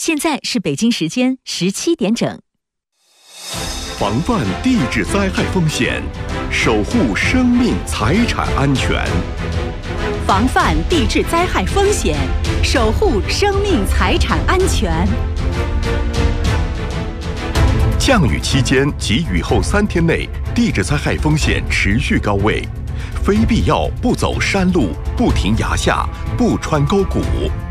现在是北京时间17点整。 防范地质灾害风险，守护生命财产安全。 防范地质灾害风险，守护生命财产安全。 降雨期间及雨后3天内，地质灾害风险持续高位，非必要不走山路，不停崖下，不穿沟谷。